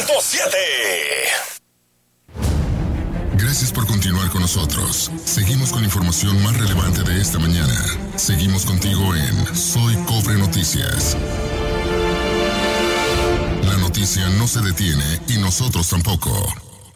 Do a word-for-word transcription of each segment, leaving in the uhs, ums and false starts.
punto siete. Gracias por continuar con nosotros. Seguimos con información más relevante de esta mañana. Seguimos contigo en Soy Cobre Noticias. La noticia no se detiene y nosotros tampoco.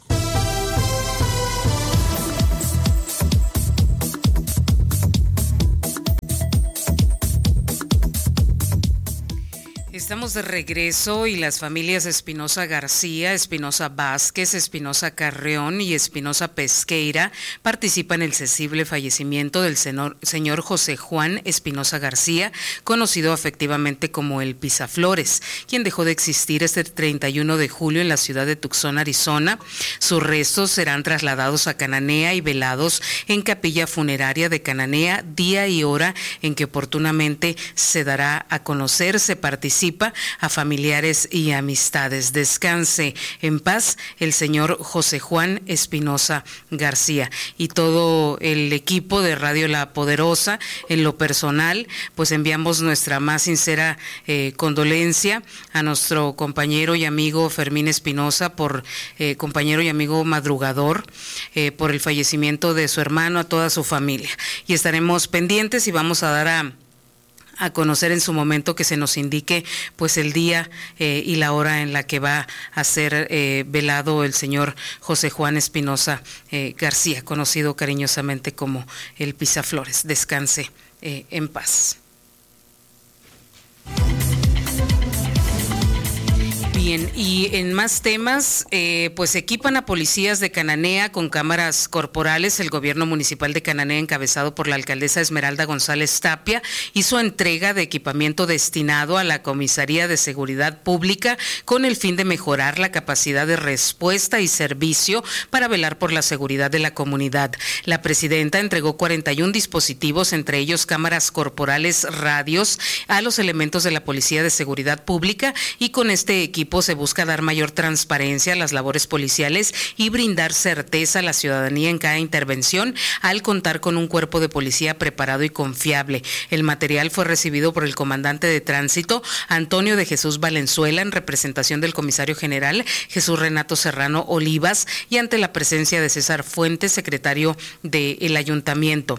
Estamos de regreso y las familias Espinosa García, Espinosa Vázquez, Espinosa Carreón y Espinosa Pesqueira participan en el sensible fallecimiento del senor, señor José Juan Espinosa García, conocido afectivamente como el Pisaflores, quien dejó de existir este treinta y uno de julio en la ciudad de Tucson, Arizona. Sus restos serán trasladados a Cananea y velados en capilla funeraria de Cananea, día y hora en que oportunamente se dará a conocer, se participa a familiares y amistades. Descanse en paz el señor José Juan Espinosa García. Y todo el equipo de Radio La Poderosa, en lo personal, pues enviamos nuestra más sincera eh, condolencia a nuestro compañero y amigo Fermín Espinosa, por eh, compañero y amigo madrugador, eh, por el fallecimiento de su hermano, a toda su familia. Y estaremos pendientes y vamos a dar a a conocer en su momento que se nos indique pues el día eh, y la hora en la que va a ser eh, velado el señor José Juan Espinosa eh, García, conocido cariñosamente como el Pisaflores. Descanse eh, en paz. Bien, y en más temas, eh, pues equipan a policías de Cananea con cámaras corporales. El gobierno municipal de Cananea, encabezado por la alcaldesa Esmeralda González Tapia, hizo entrega de equipamiento destinado a la Comisaría de Seguridad Pública con el fin de mejorar la capacidad de respuesta y servicio para velar por la seguridad de la comunidad. La presidenta entregó cuarenta y un dispositivos, entre ellos cámaras corporales, radios, a los elementos de la Policía de Seguridad Pública, y con este equipo se busca dar mayor transparencia a las labores policiales y brindar certeza a la ciudadanía en cada intervención al contar con un cuerpo de policía preparado y confiable. El material fue recibido por el comandante de tránsito Antonio de Jesús Valenzuela en representación del comisario general Jesús Renato Serrano Olivas y ante la presencia de César Fuentes, secretario del ayuntamiento.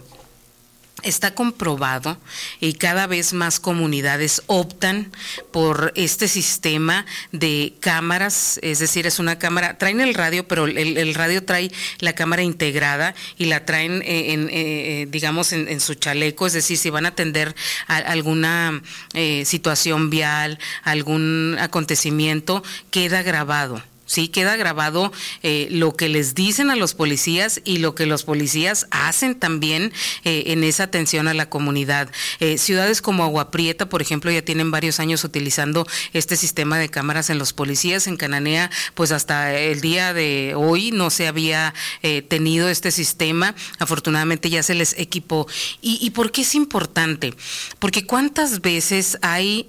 Está comprobado y cada vez más comunidades optan por este sistema de cámaras, es decir, es una cámara, traen el radio, pero el, el radio trae la cámara integrada y la traen en, en digamos, en, en su chaleco, es decir, si van a atender a alguna eh, situación vial, algún acontecimiento, queda grabado. Sí, queda grabado eh, lo que les dicen a los policías y lo que los policías hacen también eh, en esa atención a la comunidad. Eh, ciudades como Agua Prieta, por ejemplo, ya tienen varios años utilizando este sistema de cámaras en los policías. En Cananea, pues hasta el día de hoy no se había eh, tenido este sistema. Afortunadamente ya se les equipó. ¿Y, y por qué es importante? Porque cuántas veces hay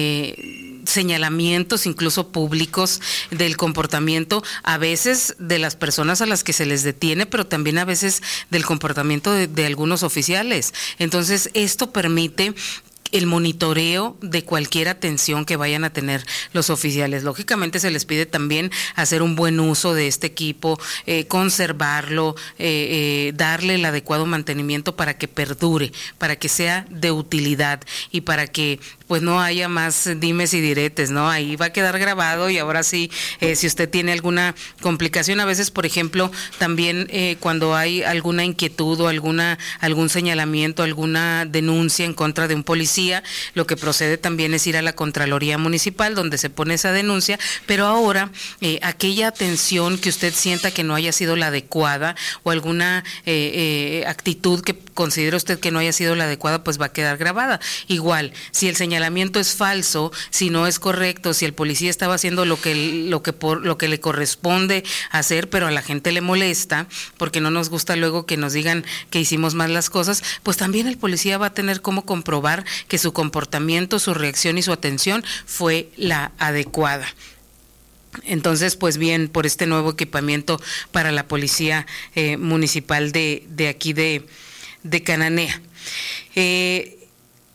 eh, señalamientos, incluso públicos, del comportamiento a veces de las personas a las que se les detiene, pero también a veces del comportamiento de, de algunos oficiales. Entonces, esto permite el monitoreo de cualquier atención que vayan a tener los oficiales. Lógicamente se les pide también hacer un buen uso de este equipo, eh, conservarlo, eh, eh, darle el adecuado mantenimiento para que perdure, para que sea de utilidad y para que pues no haya más dimes y diretes, ¿no? Ahí va a quedar grabado y ahora sí, eh, si usted tiene alguna complicación, a veces, por ejemplo, también eh, cuando hay alguna inquietud o alguna algún señalamiento, alguna denuncia en contra de un policía, lo que procede también es ir a la Contraloría Municipal, donde se pone esa denuncia, pero ahora eh, aquella atención que usted sienta que no haya sido la adecuada o alguna eh, eh, actitud que considere usted que no haya sido la adecuada, pues va a quedar grabada. Igual, si el señalamiento es falso, si no es correcto, si el policía estaba haciendo lo que lo que por lo que le corresponde hacer, pero a la gente le molesta, porque no nos gusta luego que nos digan que hicimos mal las cosas, pues también el policía va a tener cómo comprobar que su comportamiento, su reacción y su atención fue la adecuada. Entonces, pues bien, por este nuevo equipamiento para la policía eh, municipal de, de aquí de, de Cananea. Eh,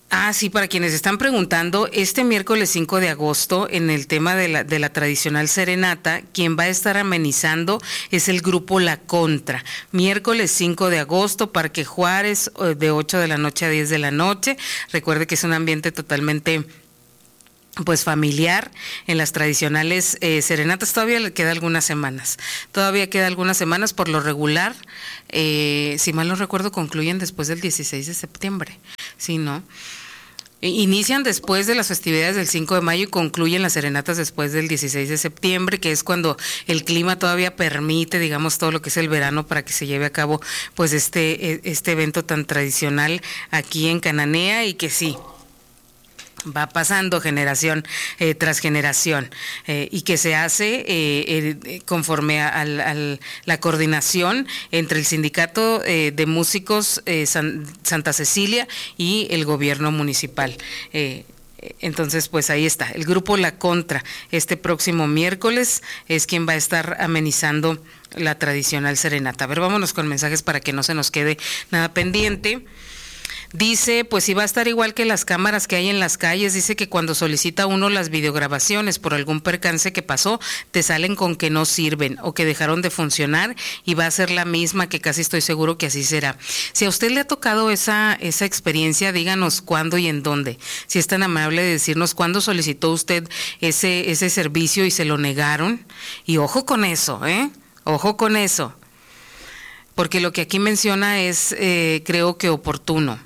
Ah, sí, para quienes están preguntando, este miércoles cinco de agosto, en el tema de la, de la tradicional serenata, quien va a estar amenizando es el grupo La Contra. Miércoles cinco de agosto, Parque Juárez, de ocho de la noche a diez de la noche. Recuerde que es un ambiente totalmente pues familiar. En las tradicionales eh, serenatas todavía le queda algunas semanas, todavía queda algunas semanas, por lo regular, eh, si mal no recuerdo, concluyen después del dieciséis de septiembre, ¿sí, no? Inician después de las festividades del cinco de mayo y concluyen las serenatas después del dieciséis de septiembre, que es cuando el clima todavía permite, digamos, todo lo que es el verano para que se lleve a cabo pues este, este evento tan tradicional aquí en Cananea, y que sí, va pasando generación eh, tras generación, eh, y que se hace eh, eh, conforme a, a, a la coordinación entre el sindicato eh, de músicos eh, San, Santa Cecilia y el gobierno municipal. Eh, Entonces, pues ahí está, el grupo La Contra, este próximo miércoles es quien va a estar amenizando la tradicional serenata. A ver, vámonos con mensajes para que no se nos quede nada pendiente. Dice, pues si va a estar igual que las cámaras que hay en las calles. Dice que cuando solicita uno las videograbaciones por algún percance que pasó, te salen con que no sirven o que dejaron de funcionar, y va a ser la misma, que casi estoy seguro que así será. Si a usted le ha tocado esa, esa experiencia, díganos cuándo y en dónde. Si es tan amable de decirnos cuándo solicitó usted ese, ese servicio y se lo negaron. Y ojo con eso, ¿eh? Ojo con eso. Porque lo que aquí menciona es, eh, creo que oportuno.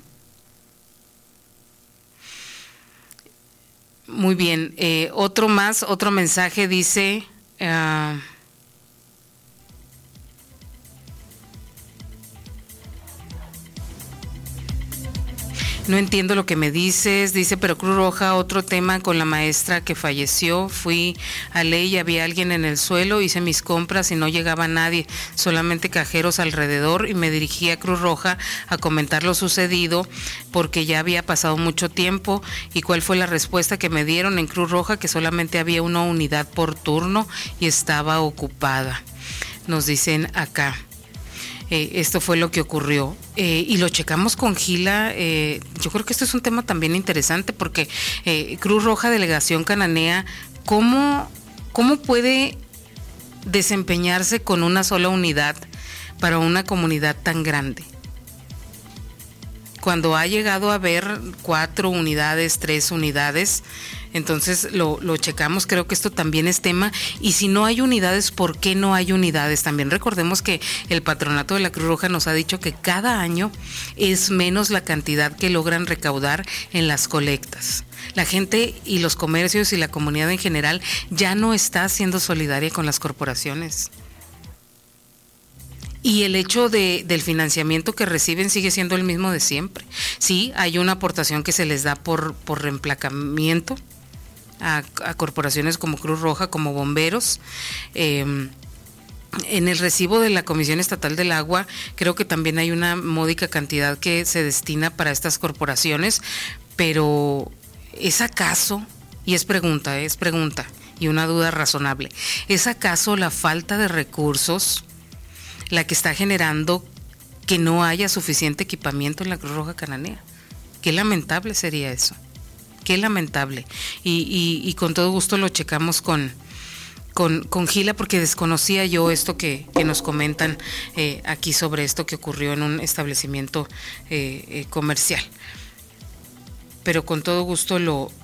Muy bien, eh, otro más, otro mensaje dice, uh, no entiendo lo que me dices. Dice, pero Cruz Roja, otro tema con la maestra que falleció. Fui a ley y había alguien en el suelo, hice mis compras y no llegaba nadie, solamente cajeros alrededor, y me dirigí a Cruz Roja a comentar lo sucedido porque ya había pasado mucho tiempo. ¿Y cuál fue la respuesta que me dieron en Cruz Roja? Que solamente había una unidad por turno y estaba ocupada. Nos dicen acá. Eh, esto fue lo que ocurrió, eh, y lo checamos con Gila. Eh, yo creo que esto es un tema también interesante, porque eh, Cruz Roja, Delegación Cananea, ¿cómo, cómo puede desempeñarse con una sola unidad para una comunidad tan grande? Cuando ha llegado a haber cuatro unidades, tres unidades, entonces lo, lo checamos. Creo que esto también es tema. Y si no hay unidades, ¿por qué no hay unidades? También recordemos que el Patronato de la Cruz Roja nos ha dicho que cada año es menos la cantidad que logran recaudar en las colectas. La gente y los comercios y la comunidad en general ya no está siendo solidaria con las corporaciones. Y el hecho de, del financiamiento que reciben sigue siendo el mismo de siempre. Sí, hay una aportación que se les da por, por reemplacamiento a, a corporaciones como Cruz Roja, como bomberos. Eh, en el recibo de la Comisión Estatal del Agua, creo que también hay una módica cantidad que se destina para estas corporaciones, pero ¿es acaso, y es pregunta, es pregunta, y una duda razonable, ¿es acaso la falta de recursos la que está generando que no haya suficiente equipamiento en la Cruz Roja Cananea? Qué lamentable sería eso, qué lamentable. Y, y, y con todo gusto lo checamos con, con, con Gila, porque desconocía yo esto que, que nos comentan eh, aquí sobre esto que ocurrió en un establecimiento eh, eh, comercial. Pero con todo gusto lo,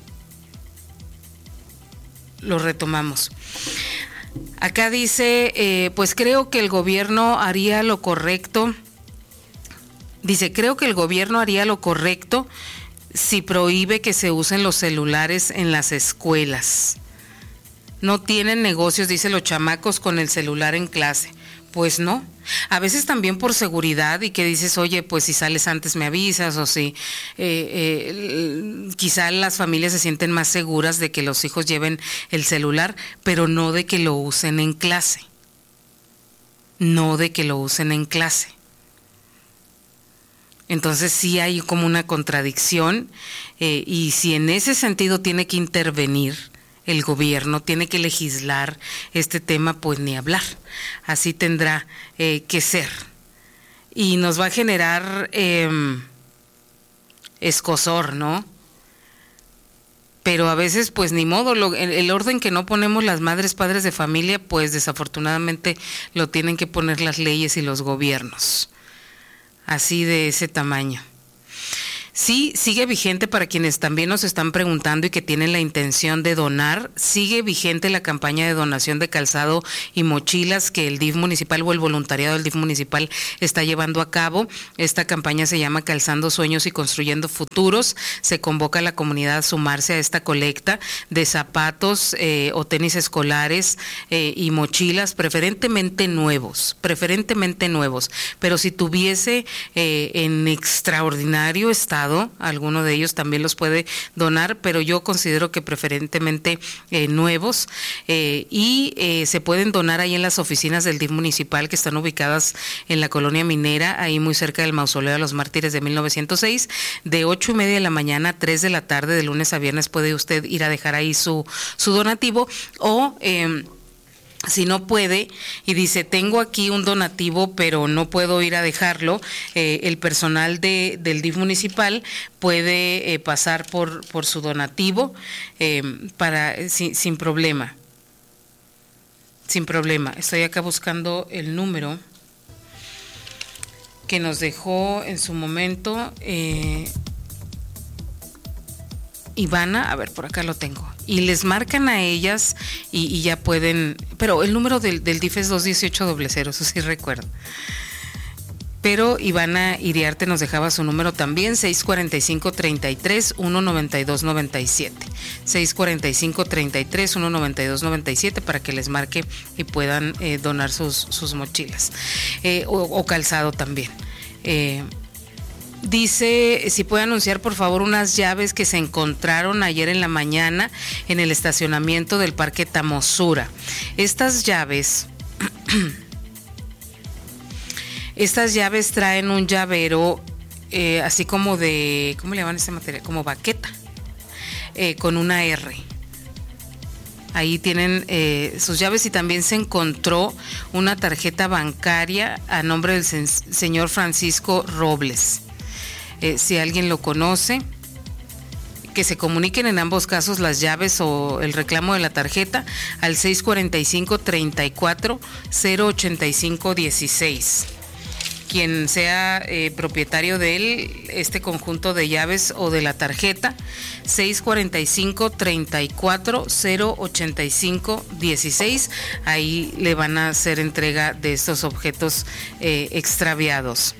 lo retomamos. Acá dice, eh, pues creo que el gobierno haría lo correcto. Dice, creo que el gobierno haría lo correcto si prohíbe que se usen los celulares en las escuelas. No tienen negocios, dice, los chamacos con el celular en clase. Pues no. A veces también por seguridad, y que dices, oye, pues si sales antes me avisas, o si eh, eh, quizá las familias se sienten más seguras de que los hijos lleven el celular, pero no de que lo usen en clase. No de que lo usen en clase. Entonces sí hay como una contradicción, eh, y si en ese sentido tiene que intervenir el gobierno, tiene que legislar este tema, pues ni hablar. Así tendrá eh, que ser. Y nos va a generar eh, escozor, ¿no? Pero a veces pues ni modo, lo, el, el orden que no ponemos las madres, padres de familia, pues desafortunadamente lo tienen que poner las leyes y los gobiernos, así de ese tamaño. Sí, sigue vigente para quienes también nos están preguntando y que tienen la intención de donar. Sigue vigente la campaña de donación de calzado y mochilas que el D I F municipal o el voluntariado del D I F municipal está llevando a cabo. Esta campaña se llama Calzando Sueños y Construyendo Futuros. Se convoca a la comunidad a sumarse a esta colecta de zapatos eh, o tenis escolares eh, y mochilas, preferentemente nuevos, preferentemente nuevos. Pero si tuviese eh, en extraordinario estado, alguno de ellos también los puede donar, pero yo considero que preferentemente eh, nuevos eh, y eh, se pueden donar ahí en las oficinas del D I F municipal que están ubicadas en la colonia minera, ahí muy cerca del mausoleo de los mártires de mil novecientos seis, de ocho y media de la mañana a tres de la tarde, de lunes a viernes puede usted ir a dejar ahí su, su donativo o... Eh, Si no puede y dice, tengo aquí un donativo, pero no puedo ir a dejarlo, eh, el personal de, del D I F municipal puede eh, pasar por, por su donativo eh, para sin, sin problema. Sin problema. Estoy acá buscando el número que nos dejó en su momento eh, Ivana, a ver, por acá lo tengo. Y les marcan a ellas y, y ya pueden, pero el número del, del D I F es dos dieciocho cero cero, eso sí recuerdo. Pero Ivana Iriarte nos dejaba su número también, seis cuarenta y cinco, treinta y tres, uno noventa y dos, noventa y siete. seis cuarenta y cinco, treinta y tres, uno noventa y dos, noventa y siete para que les marque y puedan eh, donar sus, sus mochilas eh, o, o calzado también. Eh, Dice, si puede anunciar por favor unas llaves que se encontraron ayer en la mañana en el estacionamiento del Parque Tamosura. Estas llaves, estas llaves traen un llavero eh, así como de, ¿cómo le llaman ese material? Como baqueta, eh, con una R. Ahí tienen eh, sus llaves y también se encontró una tarjeta bancaria a nombre del sen- señor Francisco Robles. Eh, si alguien lo conoce, que se comuniquen en ambos casos las llaves o el reclamo de la tarjeta al seis cuarenta y cinco, treinta y cuatro, cero ochenta y cinco, dieciséis. Quien sea eh, propietario de él, este conjunto de llaves o de la tarjeta, seis cuarenta y cinco, treinta y cuatro, cero ochenta y cinco, dieciséis, ahí le van a hacer entrega de estos objetos eh, extraviados.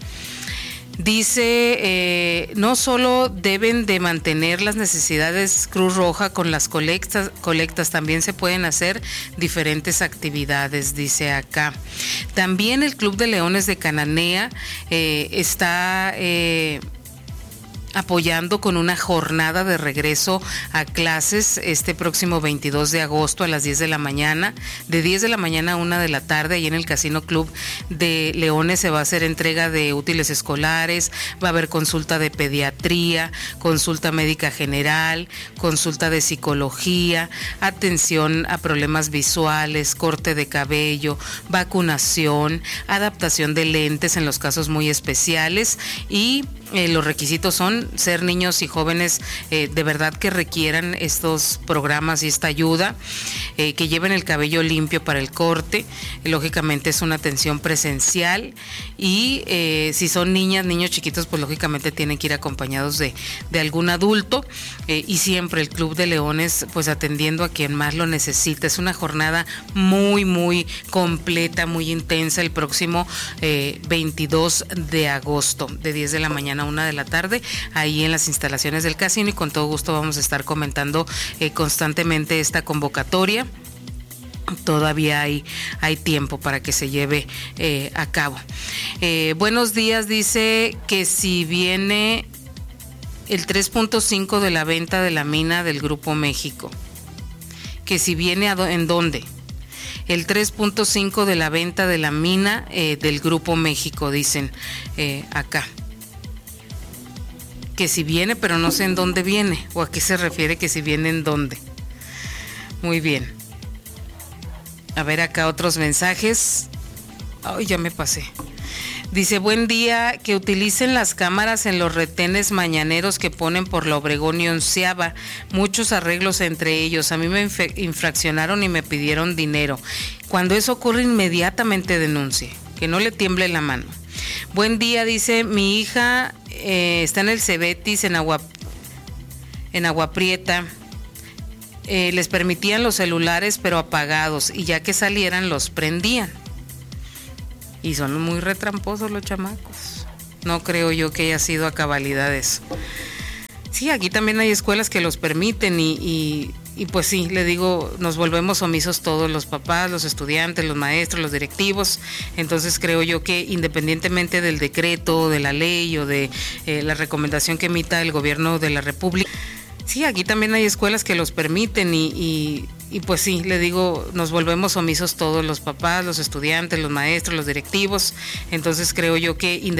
Dice, eh, no solo deben de mantener las necesidades Cruz Roja con las colectas, colectas, también se pueden hacer diferentes actividades, dice acá. También el Club de Leones de Cananea eh, está... Eh, apoyando con una jornada de regreso a clases este próximo veintidós de agosto a las diez de la mañana, de diez de la mañana a una de la tarde, y en el Casino Club de Leones se va a hacer entrega de útiles escolares, va a haber consulta de pediatría, consulta médica general, consulta de psicología, atención a problemas visuales, corte de cabello, vacunación, adaptación de lentes en los casos muy especiales, y Eh, los requisitos son ser niños y jóvenes eh, de verdad que requieran estos programas y esta ayuda, eh, que lleven el cabello limpio para el corte, eh, lógicamente es una atención presencial, y eh, si son niñas, niños chiquitos, pues lógicamente tienen que ir acompañados de, de algún adulto, eh, y siempre el Club de Leones pues atendiendo a quien más lo necesita. Es una jornada muy muy completa, muy intensa el próximo eh, veintidós de agosto, de diez de la mañana a una de la tarde, ahí en las instalaciones del casino, y con todo gusto vamos a estar comentando eh, constantemente esta convocatoria. Todavía hay, hay tiempo para que se lleve eh, a cabo. Eh, buenos días, dice que si viene el tres punto cinco de la venta de la mina del Grupo México, que si viene a do, ¿en dónde? El tres punto cinco de la venta de la mina eh, del Grupo México, dicen eh, acá. Que si viene, pero no sé en dónde viene, o a qué se refiere que si viene en dónde. Muy bien. A ver acá otros mensajes. Ay, ya me pasé. Dice, buen día, que utilicen las cámaras en los retenes mañaneros que ponen por la Obregón y Onceava, muchos arreglos entre ellos, a mí me infraccionaron y me pidieron dinero. Cuando eso ocurre, inmediatamente denuncie, que no le tiemble la mano. Buen día, dice, mi hija eh, está en el Cebetis, en Agua, en Agua Prieta, eh, les permitían los celulares pero apagados, y ya que salieran los prendían. Y son muy retramposos los chamacos. No creo yo que haya sido a cabalidad eso. Sí, aquí también hay escuelas que los permiten y, y, y pues sí, le digo, nos volvemos omisos todos, los papás, los estudiantes, los maestros, los directivos. Entonces creo yo que independientemente del decreto, de la ley o de eh, la recomendación que emita el gobierno de la República, sí, aquí también hay escuelas que los permiten y, y, y pues sí, le digo, nos volvemos omisos todos, los papás, los estudiantes, los maestros, los directivos. Entonces creo yo que independientemente